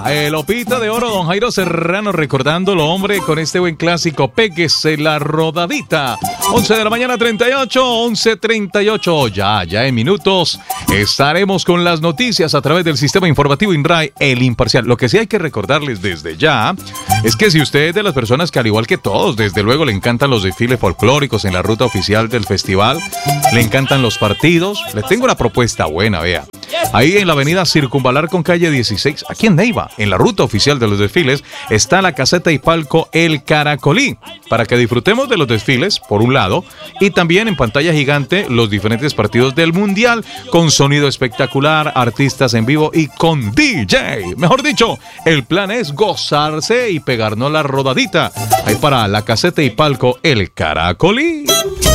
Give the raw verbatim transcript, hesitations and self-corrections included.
Lopita, eh, Lopita de Oro, don Jairo Serrano, recordándolo, hombre, con este buen clásico, péguese la rodadita. once de la mañana, treinta y ocho, once treinta y ocho, ya, ya en minutos estaremos con las noticias a través del sistema informativo INRAE, El Imparcial. Lo que sí hay que recordarles desde ya es que si usted es de las personas que al igual que todos, desde luego le encantan los desfiles folclóricos en la ruta oficial del festival, le encantan los partidos, le tengo una propuesta buena, vea. Ahí en la avenida Circunvalar con calle dieciséis, aquí en Neiva, en la ruta oficial de los desfiles, está la caseta y palco El Caracolí, para que disfrutemos de los desfiles, por un lado, y también en pantalla gigante los diferentes partidos del Mundial, con sonido espectacular, artistas en vivo y con D J. Mejor dicho, el plan es gozarse y pegarnos la rodadita. Ahí para la caseta y palco El Caracolí.